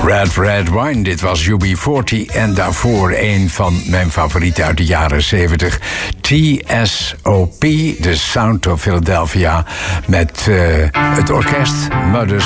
Red Wine, dit was UB40. En daarvoor een van mijn favorieten uit de jaren 70. TSOP, The Sound of Philadelphia. Met het orkest Mother's